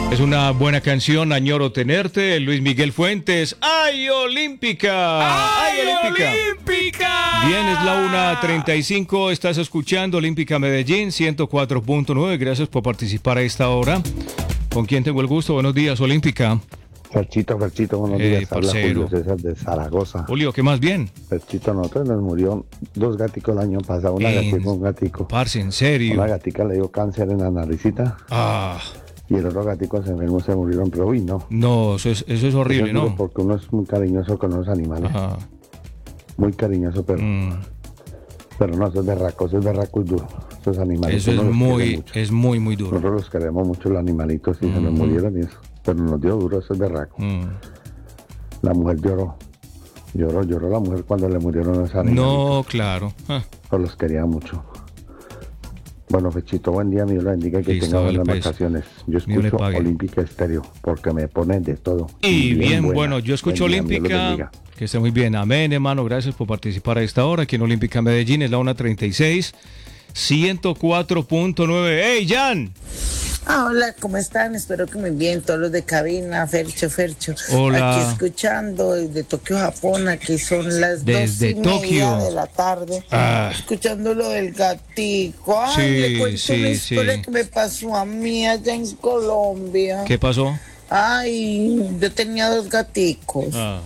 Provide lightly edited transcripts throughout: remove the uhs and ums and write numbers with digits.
Es una buena canción, Añoro Tenerte, Luis Miguel Fuentes. ¡Ay, Olímpica! ¡Ay, Olímpica! Bien, es la 1:35, estás escuchando Olímpica Medellín, 104.9. Gracias por participar a esta hora. ¿Con quién tengo el gusto? Buenos días, Olímpica. Ferchito, buenos días. Habla parcero. Julio César de Zaragoza. Julio, ¿qué más bien? Ferchito, nosotros nos murió 2 gaticos el año pasado. Una gatica y un gatico. Parce, ¿en serio? Una gatica le dio cáncer en la naricita. Ah, Y el otro gatico se enfermó, se murieron, pero uy, no. no, eso es horrible, Eso es duro ¿no? porque uno es muy cariñoso con los animales. Ajá. Muy cariñoso, pero no, eso es berraco y duro. Esos animales. Eso uno los quiere mucho. es muy duro. Nosotros los queremos mucho, los animalitos, y se nos murieron y eso. Pero nos dio duro, eso es berraco. La mujer lloró la mujer cuando le murieron los animales. No, claro. Pero los quería mucho. Bueno, Fechito, buen día, Dios lo bendiga y que Listo, tenga buenas dale, pues. vacaciones. Yo Dios le escucho pague. Olímpica Estéreo porque me ponen de todo. Y bien, buena. bueno, yo escucho Buen día, Dios los Olímpica. bendiga. Que esté muy bien. Amén, hermano. Gracias por participar a esta hora aquí en Olímpica Medellín. Es la 1:36, 104.9. ¡Hey, Jan! Hola, ¿cómo están? Espero que muy bien, todos los de cabina, Fercho. Hola. Aquí escuchando desde Tokio, Japón, aquí son las Desde 2:30 Tokio. de la tarde. Ah. Escuchando lo del gatico. Ay, Sí, le cuento sí, una historia sí. que me pasó a mí allá en Colombia. ¿Qué pasó? Ay, yo tenía 2 gaticos. Ah,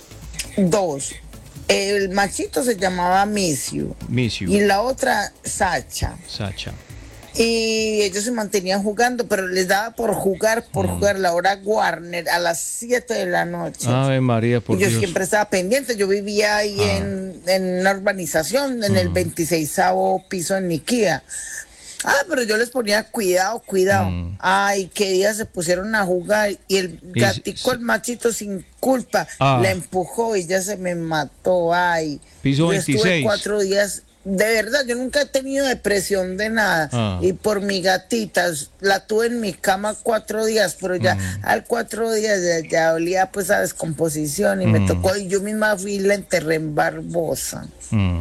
2. El machito se llamaba Misiu miss you, y la otra Sacha. Sacha. Y ellos se mantenían jugando, pero les daba por jugar la hora Warner a las 7 de la noche. Ave María, por Y yo Dios. siempre estaba pendiente. Yo vivía ahí en una urbanización, en el 26º piso en Niquía. Pero yo les ponía cuidado. Ay, qué día se pusieron a jugar y el gatico, el machito sin culpa, la empujó y ya se me mató. Ay, Piso yo 26. estuve 4 días. De verdad, yo nunca he tenido depresión de nada. Y por mi gatita, la tuve en mi cama 4 días, pero ya al 4 días ya olía pues a descomposición y me tocó, y yo misma fui y la enterré en Barbosa.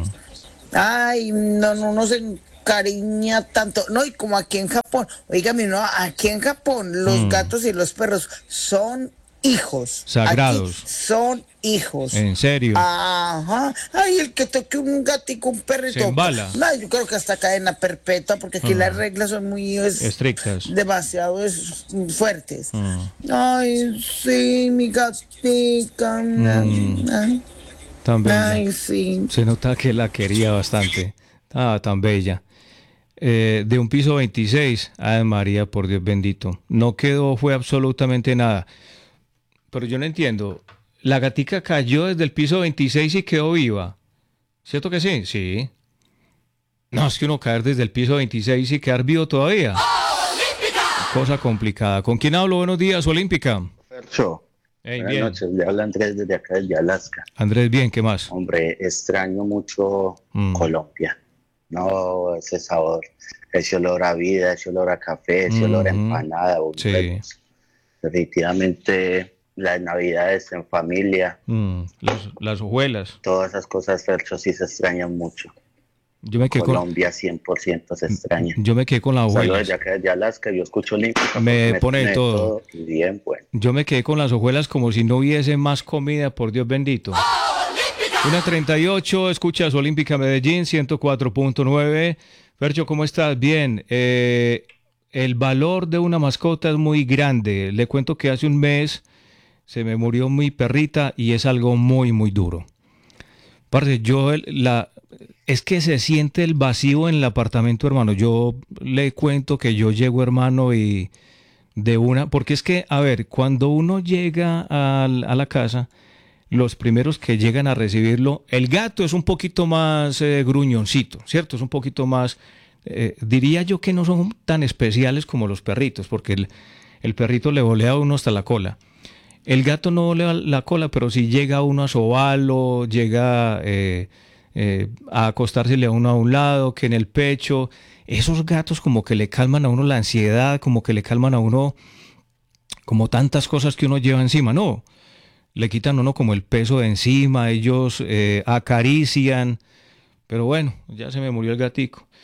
Ay, no se encariña tanto. No, y como aquí en Japón, oígame, no, aquí en Japón los gatos y los perros son hijos. Sagrados. Aquí son hijos. ¿En serio? Ajá. Ay, el que toque un gatico, un perrito. Se embala. No, yo creo que hasta cadena perpetua, porque aquí las reglas son muy estrictas. demasiado fuertes. Ay, sí, mi gatica. Tan bella. Ay, sí. Se nota que la quería bastante. Tan bella. De un piso 26. Ay, María, por Dios bendito. No fue absolutamente nada. Pero yo no entiendo. La gatica cayó desde el piso 26 y quedó viva. ¿Cierto que sí? Sí. No, es que uno caer desde el piso 26 y quedar vivo todavía. ¡Olímpica! Cosa complicada. ¿Con quién hablo? Buenos días, Olímpica. Fercho. Hey, Buenas bien. noches, le habla Andrés desde acá, desde Alaska. Andrés, bien, ¿qué más? Hombre, extraño mucho Colombia. No, ese sabor, ese olor a vida, ese olor a café, ese olor a empanada. Sí. Definitivamente las navidades en familia. Las hojuelas. Todas esas cosas, Fercho, sí se extrañan mucho. Yo me quedé Colombia 100% se extraña. Yo me quedé con las Saludos hojuelas. desde acá, desde Alaska, yo escucho Olímpica. Me pone de todo. Y bien, bueno. Yo me quedé con las hojuelas como si no hubiese más comida, por Dios bendito. 1:38, escuchas Olímpica Medellín, 104.9. Fercho, ¿cómo estás? Bien. El valor de una mascota es muy grande. Le cuento que hace un mes se me murió mi perrita y es algo muy duro. Parce, es que se siente el vacío en el apartamento, hermano. Yo le cuento que yo llego, hermano, y porque es que, a ver, cuando uno llega a la casa, los primeros que llegan a recibirlo, el gato es un poquito más gruñoncito, ¿cierto? Es un poquito más, diría yo que no son tan especiales como los perritos, porque el perrito le volea a uno hasta la cola. El gato no volea la cola, pero si llega uno a sobarlo, llega a acostársele a uno a un lado, que en el pecho. Esos gatos como que le calman a uno la ansiedad, como que le calman a uno como tantas cosas que uno lleva encima, ¿no? Le quitan a uno como el peso de encima, ellos acarician, pero bueno, ya se me murió el gatico.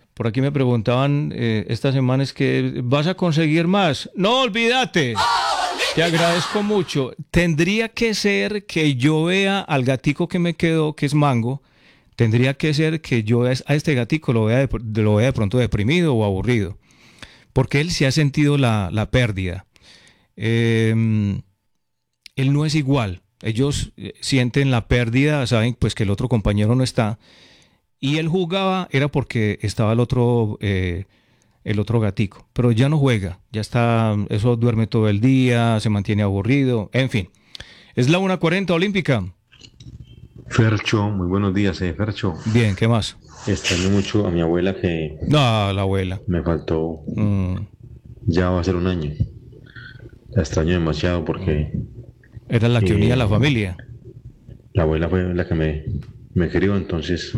Por aquí me preguntaban esta semana, es que ¿vas a conseguir más? No, olvídate. Te agradezco mucho. Tendría que ser que yo vea al gatico que me quedó, que es Mango, tendría que ser que yo a este gatico lo vea de pronto deprimido o aburrido, porque él sí ha sentido la pérdida. Él no es igual. Ellos sienten la pérdida, saben pues que el otro compañero no está, y él jugaba era porque estaba el otro gatico, pero ya no juega, ya está, eso duerme todo el día, se mantiene aburrido, en fin. Es la 1:40 Olímpica. Fercho, muy buenos días, Fercho. Bien, ¿qué más? Extraño mucho a mi abuela que... No, la abuela. Me faltó, ya va a ser un año. La extraño demasiado porque... Era la que unía a la familia. La abuela fue la que me crió, entonces...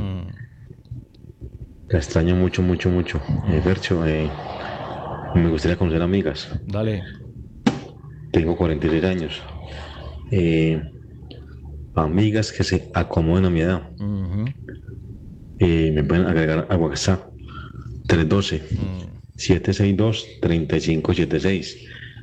La extraño mucho, mucho, mucho. Fercho, me gustaría conocer amigas. Dale. Tengo 43 años. Amigas que se acomoden a mi edad. Me pueden agregar a WhatsApp 312-762-3576.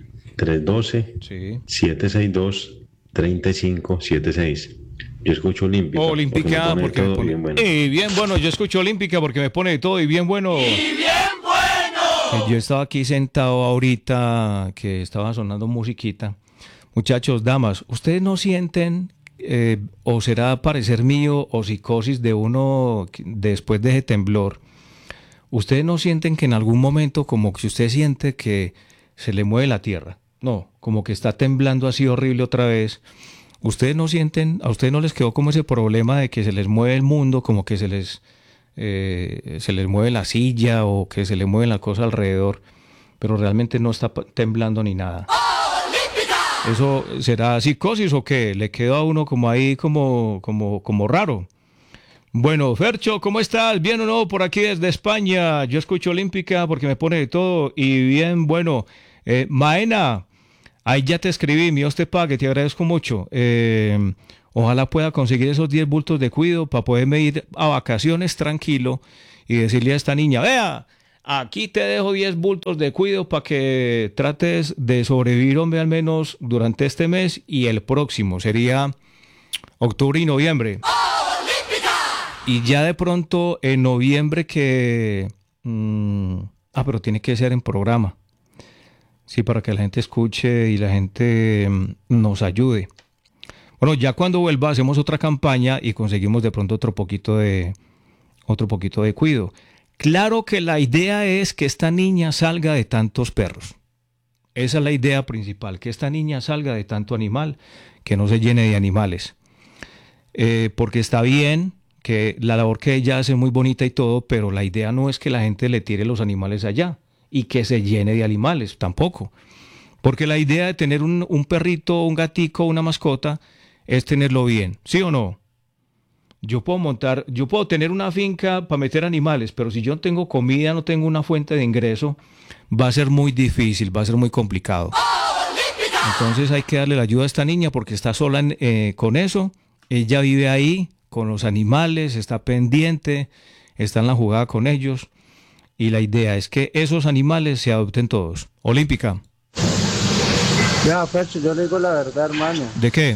312-762-3576. Yo escucho Olímpica. Olímpica porque me pone bien bueno. Bien bueno, yo escucho Olímpica porque me pone de todo y bien bueno. ¡Y bien bueno! Yo estaba aquí sentado ahorita que estaba sonando musiquita. Muchachos, damas, ¿ustedes no sienten, o será parecer mío o psicosis de uno después de ese temblor? ¿Ustedes no sienten que en algún momento como que usted siente que se le mueve la tierra? No, como que está temblando así horrible otra vez. ¿Ustedes no sienten, a ustedes no les quedó como ese problema de que se les mueve el mundo, como que se les mueve la silla o que se les mueve la cosa alrededor, pero realmente no está temblando ni nada? ¿Eso será psicosis o qué? ¿Le quedó a uno como ahí como raro? Bueno, Fercho, ¿cómo estás? ¿Bien o no? Por aquí desde España. Yo escucho Olímpica porque me pone de todo y bien bueno. Maena, ahí ya te escribí, Dios te pague, te agradezco mucho. Ojalá pueda conseguir esos 10 bultos de cuido para poderme ir a vacaciones tranquilo y decirle a esta niña, vea, aquí te dejo 10 bultos de cuido para que trates de sobrevivir, hombre, al menos durante este mes y el próximo, sería octubre y noviembre. Y ya de pronto en noviembre que... pero tiene que ser en programa. Sí, para que la gente escuche y la gente nos ayude. Bueno, ya cuando vuelva hacemos otra campaña y conseguimos de pronto otro poquito de cuido. Claro que la idea es que esta niña salga de tantos perros. Esa es la idea principal, que esta niña salga de tanto animal, que no se llene de animales. Porque está bien que la labor que ella hace es muy bonita y todo, pero la idea no es que la gente le tire los animales allá y que se llene de animales, tampoco. Porque la idea de tener un perrito, un gatico, una mascota, es tenerlo bien, ¿sí o no? Yo puedo tener una finca para meter animales, pero si yo no tengo comida, no tengo una fuente de ingreso, va a ser muy difícil, va a ser muy complicado. Entonces hay que darle la ayuda a esta niña porque está sola con eso. Ella vive ahí con los animales, está pendiente, está en la jugada con ellos. Y la idea es que esos animales se adopten todos. Olímpica. Ya, Fercho, yo le digo la verdad, hermano. ¿De qué?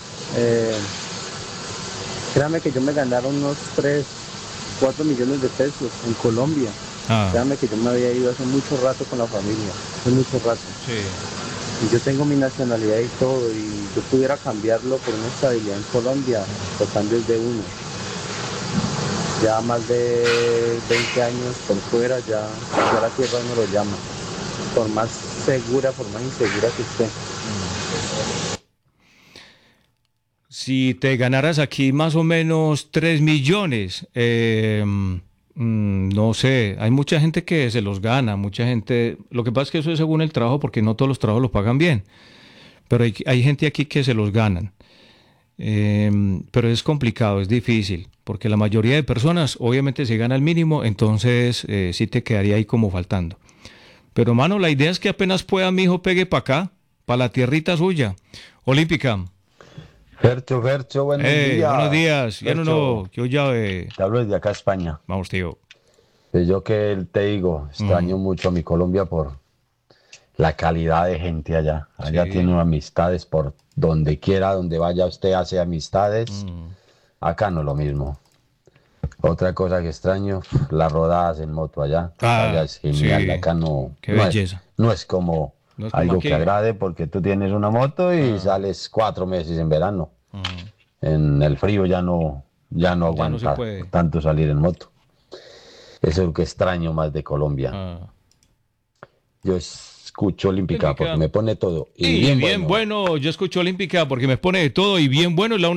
Créame que yo me ganaron unos 4 millones de pesos en Colombia. Créame que yo me había ido hace mucho rato con la familia, hace mucho rato. Sí. Y yo tengo mi nacionalidad y todo, y yo pudiera cambiarlo por una estabilidad en Colombia, los cambios de uno. Ya más de 20 años por fuera, ya la tierra no lo llama. Por más segura, por más insegura que esté. Si te ganaras aquí más o menos 3 millones, no sé, hay mucha gente que se los gana, mucha gente, lo que pasa es que eso es según el trabajo porque no todos los trabajos lo pagan bien, pero hay gente aquí que se los ganan, pero es complicado, es difícil, porque la mayoría de personas obviamente se gana el mínimo, entonces sí te quedaría ahí como faltando. Pero mano, la idea es que apenas pueda mi hijo pegue para acá, para la tierrita suya. Olímpica. Fercho, buenos días. Buenos días. Fercho, no, yo ya... te hablo desde acá, España. Vamos, tío. Pues yo que te digo, extraño mucho a mi Colombia por la calidad de gente allá. Allá tiene amistades por donde quiera, donde vaya usted hace amistades. Acá no es lo mismo. Otra cosa que extraño, las rodadas en moto allá. Allá es genial, acá no, Qué belleza. No es como algo que agrade porque tú tienes una moto y sales 4 meses en verano. En el frío ya no aguanta tanto salir en moto. Eso es lo que extraño más de Colombia. Yo escucho Olímpica porque me pone todo. Y bien bueno, yo escucho Olímpica porque me pone de todo y bien bueno.